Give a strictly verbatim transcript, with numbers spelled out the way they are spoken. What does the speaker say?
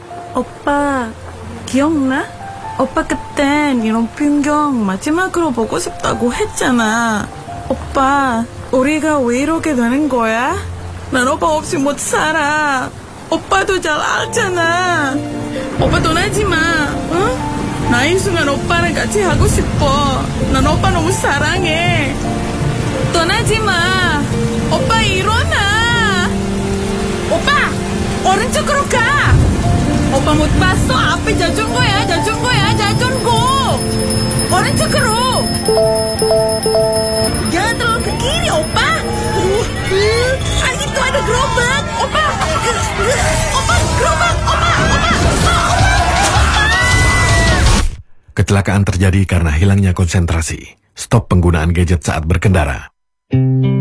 오빠, 기억나? 오빠 그땐 이런 풍경 마지막으로 보고 싶다고 했잖아. 오빠, 우리가 왜 이렇게 되는 거야? 난 오빠 없이 못 살아. 오빠도 잘 알잖아. 오빠 떠나지 마, 응? 나이 순간 오빠랑 같이 하고 싶어. 난 오빠 너무 사랑해. 떠나지 마. 오빠 일어나. 오빠, 오른쪽으로 가. 오빠 못 봤어? 앞에 자전거야, 자전거야, 자전거. 오른쪽으로. Jangan terlalu ke kiri, opa. Ah, itu ada gerobak. Opa, opa, gerobak, opa, opa, opa, opa. Kecelakaan terjadi karena hilangnya konsentrasi. Stop penggunaan gadget saat berkendara.